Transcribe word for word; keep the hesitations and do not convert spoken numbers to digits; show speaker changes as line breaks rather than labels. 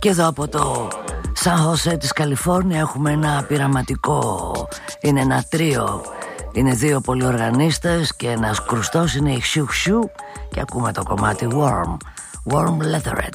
Και εδώ από το Σαν Χωσέ της Καλιφόρνια έχουμε ένα πειραματικό. Είναι ένα τρίο. Είναι δύο πολυοργανίστες και ένας κρουστός είναι η Χσιου Χσιου. Και ακούμε το κομμάτι Warm Warm Leatherette.